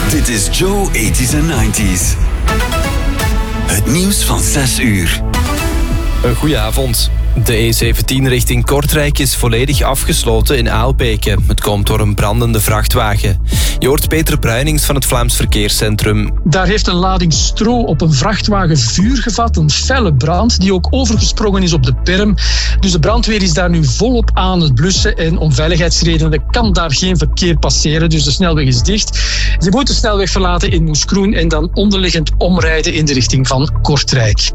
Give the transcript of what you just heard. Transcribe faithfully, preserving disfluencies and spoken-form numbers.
Dit is Joe eighties en nineties. Het nieuws van zes uur. Een goeie avond. De E zeventien richting Kortrijk is volledig afgesloten in Aalbeke. Het komt door een brandende vrachtwagen. Je hoort Peter Bruinings van het Vlaams Verkeerscentrum. Daar heeft een lading stro op een vrachtwagen vuur gevat. Een felle brand die ook overgesprongen is op de berm. Dus de brandweer is daar nu volop aan het blussen. En om veiligheidsredenen kan daar geen verkeer passeren. Dus de snelweg is dicht. Ze moeten de snelweg verlaten in Moeskroen en dan onderliggend omrijden in de richting van Kortrijk.